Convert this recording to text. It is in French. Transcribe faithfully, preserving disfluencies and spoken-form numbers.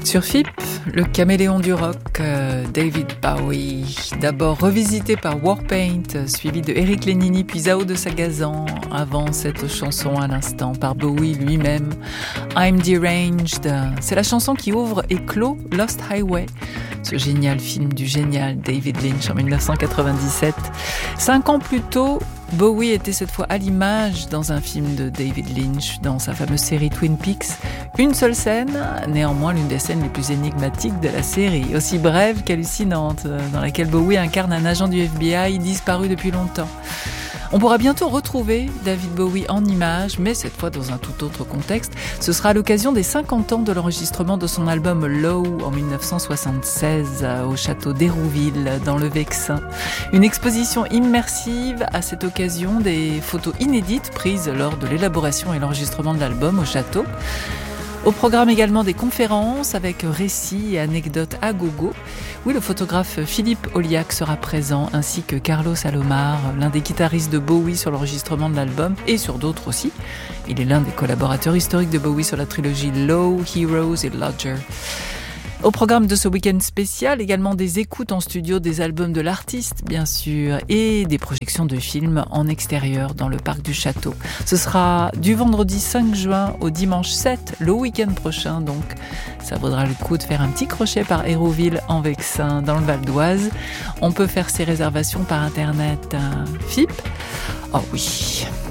Sur F I P, le caméléon du rock, euh, David Bowie, d'abord revisité par Warpaint, suivi de Eric Lénini puis Zao de Sagazan, avant cette chanson à l'instant par Bowie lui-même, I'm Deranged. C'est la chanson qui ouvre et clôt Lost Highway, ce génial film du génial David Lynch en dix-neuf cent quatre-vingt-dix-sept. Cinq ans plus tôt, Bowie était cette fois à l'image dans un film de David Lynch, dans sa fameuse série Twin Peaks. Une seule scène, néanmoins l'une des scènes les plus énigmatiques de la série, aussi brève qu'hallucinante, dans laquelle Bowie incarne un agent du F B I disparu depuis longtemps. On pourra bientôt retrouver David Bowie en images, mais cette fois dans un tout autre contexte. Ce sera à l'occasion des cinquante ans de l'enregistrement de son album Low en dix-neuf cent soixante-seize au château d'Hérouville dans le Vexin. Une exposition immersive à cette occasion, des photos inédites prises lors de l'élaboration et l'enregistrement de l'album au château. Au programme également des conférences avec récits et anecdotes à gogo. Oui, le photographe Philippe Olliac sera présent, ainsi que Carlos Alomar, l'un des guitaristes de Bowie sur l'enregistrement de l'album et sur d'autres aussi. Il est l'un des collaborateurs historiques de Bowie sur la trilogie Low, Heroes et Lodger. Au programme de ce week-end spécial, également des écoutes en studio des albums de l'artiste, bien sûr, et des projections de films en extérieur dans le parc du château. Ce sera du vendredi cinq juin au dimanche sept, le week-end prochain, donc ça vaudra le coup de faire un petit crochet par Hérouville en Vexin, dans le Val d'Oise. On peut faire ses réservations par internet, hein, F I P. Oh oui.